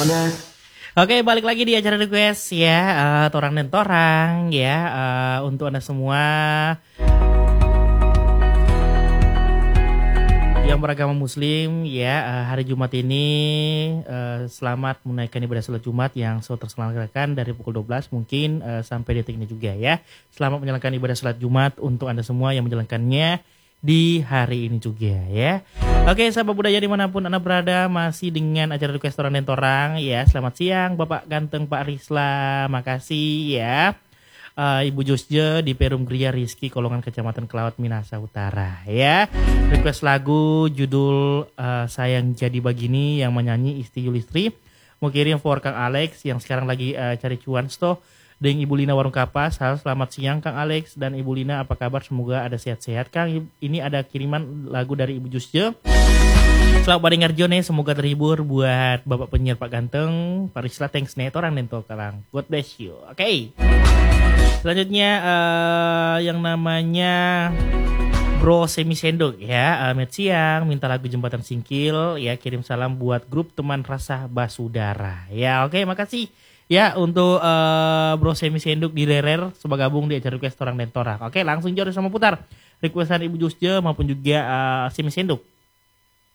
Oke, balik lagi di acara request ya, Torang dan Torang ya, untuk Anda semua yang beragama muslim ya, hari Jumat ini selamat menunaikan ibadah salat Jumat yang terselenggarakan dari pukul 12 mungkin sampai detik ini juga ya. Selamat menjalankan ibadah salat Jumat untuk Anda semua yang menjalankannya di hari ini juga ya. Oke, sahabat budaya dimanapun Anda berada, masih dengan acara request Torang dan Torang ya. Selamat siang Bapak Ganteng Pak Risla, makasih ya. Ibu Josje di Perum Gria Rizky Kolongan Kecamatan Kelawat Minahasa Utara ya. Request lagu judul Sayang Jadi Begini yang menyanyi Isti Yulistri. Mau kirim for Kang Alex yang sekarang lagi cari cuan sto. Dan Ibu Lina Warung Kapas. Halo, selamat siang Kang Alex dan Ibu Lina, apa kabar? Semoga ada sehat-sehat. Kang, ini ada kiriman lagu dari Ibu Josje. Selamat pada nih, semoga terhibur buat Bapak penyiar Pak Ganteng, Pak Risla, thanks nih, Torang dan Torang. God bless you. Oke. Selanjutnya yang namanya Bro Semi Sendok ya, Met siang, minta lagu Jembatan Singkil ya, kirim salam buat grup teman rasa Basudara. Ya, oke, makasih. Ya, untuk Bro Semi Senduk di Rerer sebagai gabung di acara request Torang dan Torang. Oke, langsung jodoh sama putar requestan Ibu Josje maupun juga Semi Senduk.